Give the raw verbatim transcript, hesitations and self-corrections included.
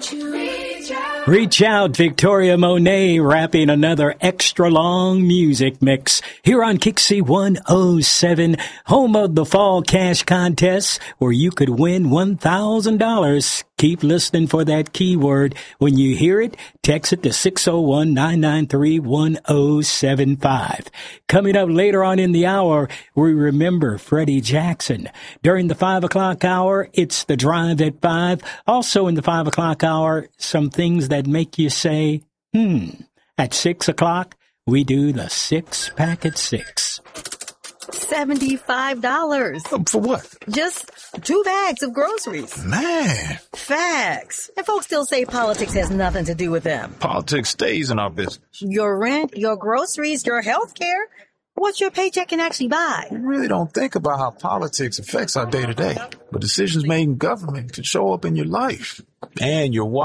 Reach out, Victoria Monet, rapping another extra long music mix here on Kixie one oh seven, home of the fall cash contest where you could win one thousand dollars. Keep listening for that keyword. When you hear it, text it to six oh one, nine nine three, one oh seven five. Coming up later on in the hour, we remember Freddie Jackson. During the five o'clock hour, it's The Drive at five. Also in the five o'clock hour, some things that make you say, hmm. At six o'clock, we do the six pack at six. seventy-five dollars. Um, for what? Just two bags of groceries. Man. Facts. And folks still say politics has nothing to do with them. Politics stays in our business. Your rent, your groceries, your health care. What your paycheck can actually buy. We really don't think about how politics affects our day-to-day. But decisions made in government can show up in your life and your wallet.